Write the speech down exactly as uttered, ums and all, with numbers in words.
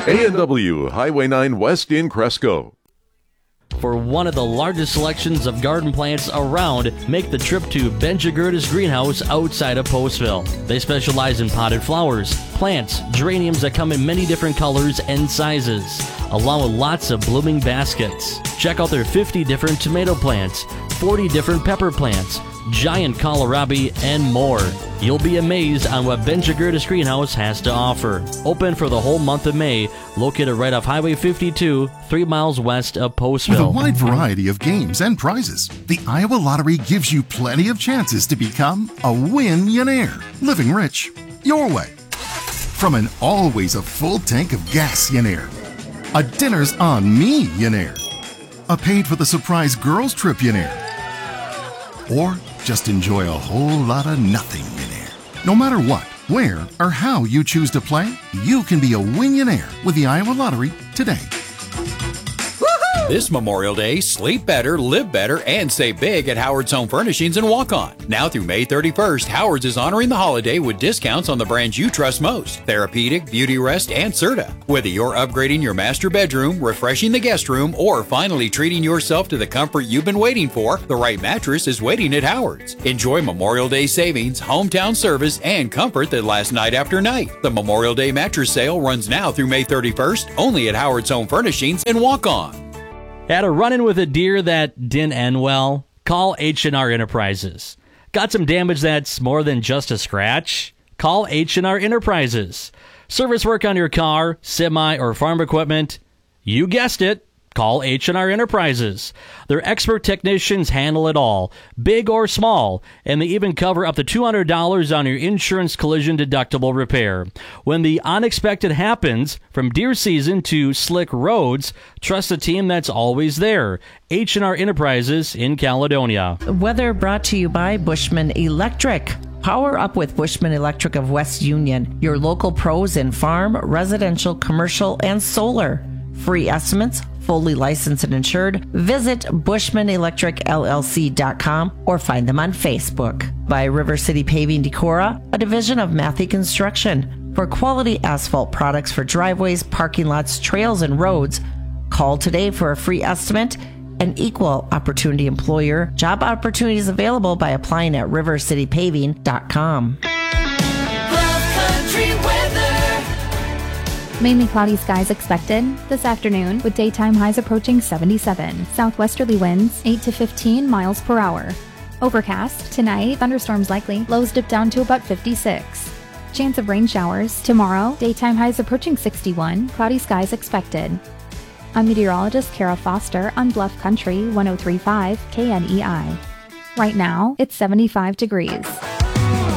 A and W, Highway nine West in Cresco. For one of the largest selections of garden plants around, make the trip to Benjagurtis Greenhouse outside of Postville. They specialize in potted flowers, plants, geraniums that come in many different colors and sizes, along with lots of blooming baskets. Check out their fifty different tomato plants, forty different pepper plants, giant kohlrabi, and more. You'll be amazed on what Benjagurtis Greenhouse has to offer. Open for the whole month of May, located right off Highway fifty-two, three miles west of Postville. With a wide variety of games and prizes, the Iowa Lottery gives you plenty of chances to become a win-yonaire, living rich your way. From an always a full tank of gas-yonaire, a dinner's on me-yonaire, a paid for the surprise girls trip-yonaire, or just enjoy a whole lot of nothing-yonaire. No matter what, where, or how you choose to play, you can be a win-yonaire with the Iowa Lottery today. This Memorial Day, sleep better, live better, and save big at Howard's Home Furnishings in Waukon. Now through May thirty-first, Howard's is honoring the holiday with discounts on the brands you trust most: Therapeutic, Beauty Rest, and Serta. Whether you're upgrading your master bedroom, refreshing the guest room, or finally treating yourself to the comfort you've been waiting for, the right mattress is waiting at Howard's. Enjoy Memorial Day savings, hometown service, and comfort that lasts night after night. The Memorial Day mattress sale runs now through May thirty-first, only at Howard's Home Furnishings in Waukon. Had a run-in with a deer that didn't end well? Call H and R Enterprises. Got some damage that's more than just a scratch? Call H and R Enterprises. Service work on your car, semi, or farm equipment? You guessed it. Call H and R Enterprises. Their expert technicians handle it all, big or small, and they even cover up to two hundred dollars on your insurance collision deductible repair. When the unexpected happens, from deer season to slick roads, trust a team that's always there. H and R Enterprises in Caledonia. Weather brought to you by Bushman Electric. Power up with Bushman Electric of West Union, your local pros in farm, residential, commercial, and solar. Free estimates, fully licensed and insured. Visit bushman electric l l c dot com or find them on Facebook. By River City Paving Decorah, a division of Matthey Construction. For quality asphalt products for driveways, parking lots, trails, and roads, call today for a free estimate. An equal opportunity employer. Job opportunities available by applying at river city paving dot com. Mainly cloudy skies expected this afternoon with daytime highs approaching seventy-seven. Southwesterly winds eight to fifteen miles per hour. Overcast tonight, thunderstorms likely. Lows dip down to about fifty-six. Chance of rain showers tomorrow. Daytime highs approaching sixty-one. Cloudy skies expected. I'm meteorologist Kara Foster on Bluff Country one oh three point five K N E I. Right now, it's seventy-five degrees.